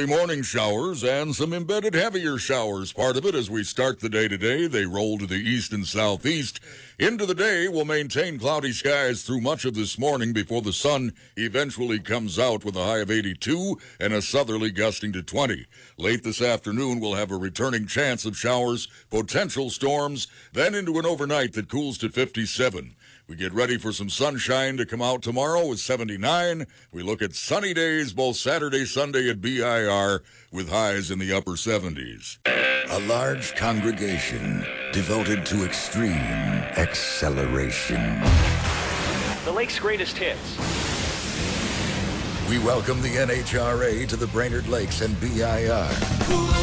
early morning showers and some embedded heavier showers. Part of it as we start the day today. They roll to the east and southeast. Into the day, we'll maintain cloudy skies through much of this morning before the sun eventually comes out with a high of 82 and a southerly gusting to 20. Late this afternoon, we'll have a returning chance of showers, potential storms, then into an overnight that cools to 57. We get ready for some sunshine to come out tomorrow with 79. We look at sunny days both Saturday, Sunday at BIR with highs in the upper 70s. A large congregation devoted to extreme acceleration. The Lake's greatest hits. We welcome the NHRA to the Brainerd Lakes and BIR.